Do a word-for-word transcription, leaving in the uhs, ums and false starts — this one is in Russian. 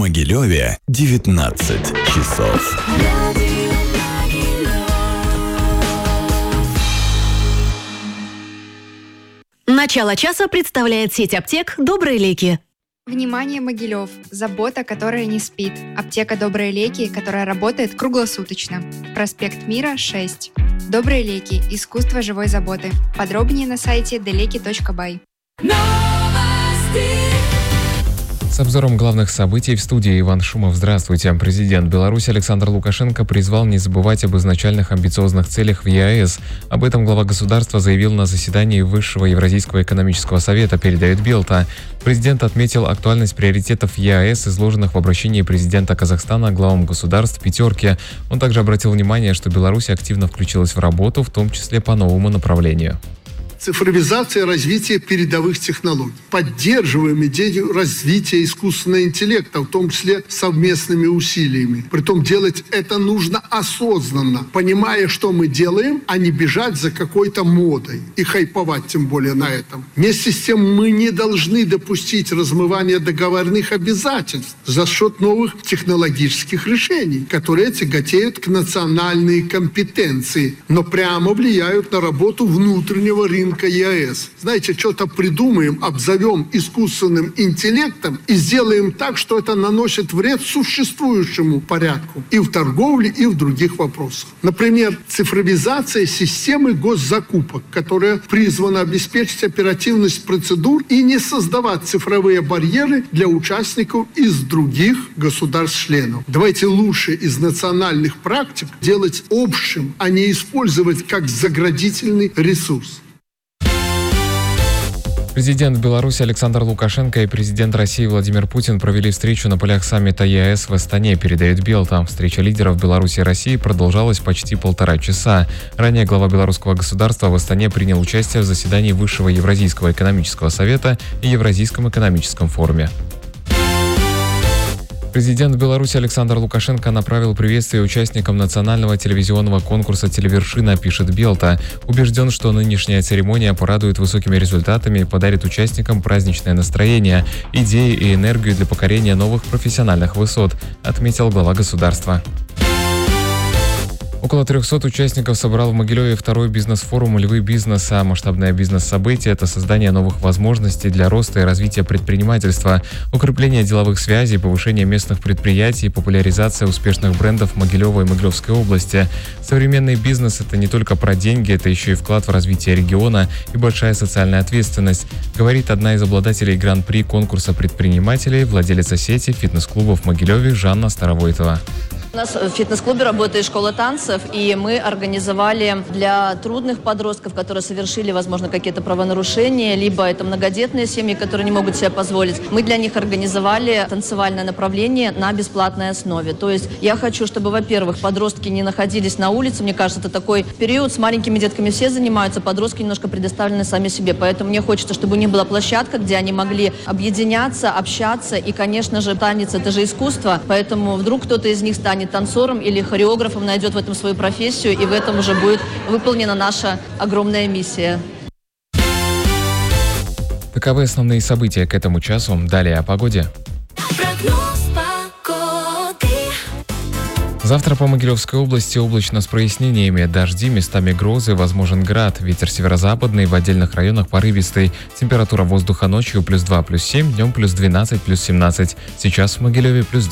Могилеве девятнадцать часов. Начало часа представляет сеть аптек «Добрые леки». Внимание, Могилев! Забота, которая не спит. Аптека «Добрые леки», которая работает круглосуточно. Проспект Мира, шесть. «Добрые леки. Искусство живой заботы». Подробнее на сайте делеки точка бай. С обзором главных событий в студии Иван Шумов. Здравствуйте. Президент Беларуси Александр Лукашенко призвал не забывать об изначальных амбициозных целях в ЕАЭС. Об этом глава государства заявил на заседании Высшего Евразийского экономического совета, передает Белта. Президент отметил актуальность приоритетов ЕАЭС, изложенных в обращении президента Казахстана к главам государств «пятерки». Он также обратил внимание, что Беларусь активно включилась в работу, в том числе по новому направлению. Цифровизация развития передовых технологий. Поддерживаем идею развития искусственного интеллекта, в том числе совместными усилиями. Притом делать это нужно осознанно, понимая, что мы делаем, а не бежать за какой-то модой и хайповать тем более на этом. Вместе с тем мы не должны допустить размывания договорных обязательств за счет новых технологических решений, которые тяготеют к национальной компетенции, но прямо влияют на работу внутреннего рынка ЕАЭС. Знаете, что-то придумаем, обзовем искусственным интеллектом и сделаем так, что это наносит вред существующему порядку и в торговле, и в других вопросах. Например, цифровизация системы госзакупок, которая призвана обеспечить оперативность процедур и не создавать цифровые барьеры для участников из других государств-членов. Давайте лучше из национальных практик делать общим, а не использовать как заградительный ресурс. Президент Беларуси Александр Лукашенко и президент России Владимир Путин провели встречу на полях саммита ЕАЭС в Астане, передает Белта. Встреча лидеров Беларуси и России продолжалась почти полтора часа. Ранее глава белорусского государства в Астане принял участие в заседании Высшего Евразийского экономического совета и Евразийском экономическом форуме. Президент Беларуси Александр Лукашенко направил приветствие участникам национального телевизионного конкурса «Телевершина», пишет Белта. Убежден, что нынешняя церемония порадует высокими результатами и подарит участникам праздничное настроение, идеи и энергию для покорения новых профессиональных высот, отметил глава государства. Около трехсот участников собрал в Могилеве второй бизнес-форум «Львы бизнеса». Масштабное бизнес-событие – это создание новых возможностей для роста и развития предпринимательства, укрепление деловых связей, повышение местных предприятий, популяризация успешных брендов Могилева и Могилевской области. Современный бизнес – это не только про деньги, это еще и вклад в развитие региона и большая социальная ответственность, говорит одна из обладателей гран-при конкурса предпринимателей, владелица сети фитнес-клубов в Могилеве Жанна Старовойтова. У нас в фитнес-клубе работает школа танцев, и мы организовали для трудных подростков, которые совершили, возможно, какие-то правонарушения, либо это многодетные семьи, которые не могут себе позволить, мы для них организовали танцевальное направление на бесплатной основе. То есть я хочу, чтобы, во-первых, подростки не находились на улице. Мне кажется, это такой период, с маленькими детками все занимаются, подростки немножко предоставлены сами себе. Поэтому мне хочется, чтобы у них была площадка, где они могли объединяться, общаться. И, конечно же, танец – это же искусство, поэтому вдруг кто-то из них станет танцором или хореографом, найдет в этом свою профессию, и в этом уже будет выполнена наша огромная миссия. Таковы основные события к этому часу. Далее о погоде. Завтра по Могилевской области облачно с прояснениями, дожди, местами грозы, возможен град, ветер северо-западный, в отдельных районах порывистый. Температура воздуха ночью плюс два, плюс семь, днем плюс двенадцать, плюс семнадцать. Сейчас в Могилеве плюс